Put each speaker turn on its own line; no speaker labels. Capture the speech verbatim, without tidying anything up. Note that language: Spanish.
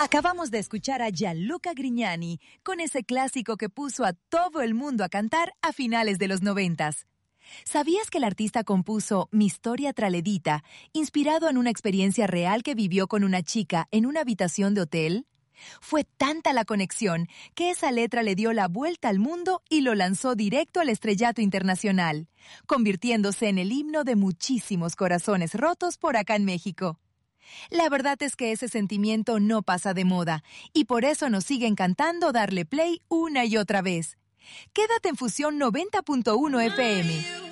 Acabamos de escuchar a Gianluca Grignani con ese clásico que puso a todo el mundo a cantar a finales de los noventas. ¿Sabías que el artista compuso Mi Storia tra le dita, inspirado en una experiencia real que vivió con una chica en una habitación de hotel? Fue tanta la conexión que esa letra le dio la vuelta al mundo y lo lanzó directo al estrellato internacional, convirtiéndose en el himno de muchísimos corazones rotos por acá en México. La verdad es que ese sentimiento no pasa de moda y por eso nos sigue encantando darle play una y otra vez. Quédate en Fusión noventa punto uno F M.